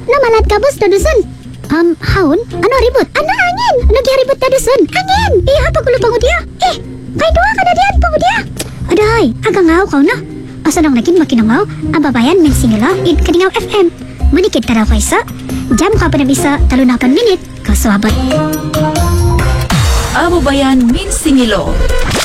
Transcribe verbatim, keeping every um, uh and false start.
Namalat ka bus daduson. Um, haon? Ano ribut? Ano angin? Ano giharibut daduson? Angin! Iya pagulo pango dia. Eh, kay duha ka na diyan pango dia. Aday, aga ngaw ka na. Asa nang naging makinangaw? Ang babayan min singala id kadingaw F M. Manikid taraw kaysa. Jam ka pa na bisa talo na pan minit. Kaswabat. Abo Bayan Minsingilo.